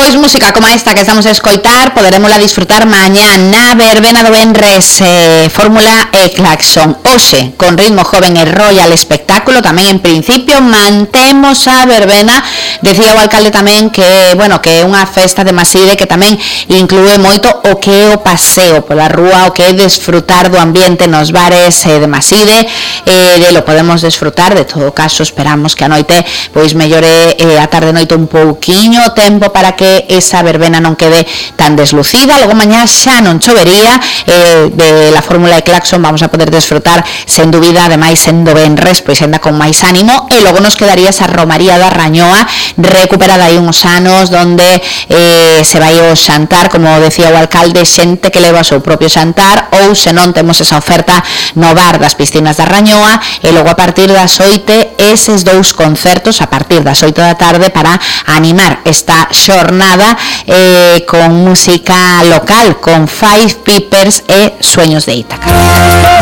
Pois música como esta que estamos a escoitar poderemosla disfrutar mañá na verbena do Benres, Fórmula e Claxon. Hoxe, con ritmo joven e royal espectáculo, tamén en principio mantemos a verbena. Decía o alcalde tamén que, bueno, que é unha festa de Maside que tamén inclúe moito o que é o paseo pola rúa, o que é desfrutar do ambiente nos bares de Maside, lo podemos desfrutar. De todo caso, esperamos que a noite pois mellore a tarde noite un pouquiño o tempo para que esa verbena non quede tan deslucida. Logo mañá xa non chovería, de la Fórmula e Claxon vamos a poder desfrutar sen dúbida, ademais sendo Benres, pois anda con máis ánimo. E logo nos quedaría esa romaría da Rañoa, recuperada aí uns anos, donde se vai o xantar, como decía o alcalde, xente que leva o seu propio xantar, ou se non temos esa oferta no bar das piscinas da Rañoa. E logo a partir das 8 eses dous concertos a partir das 8 da tarde para animar esta xornada con música local, con Five Pipers e Sueños de Ítaca.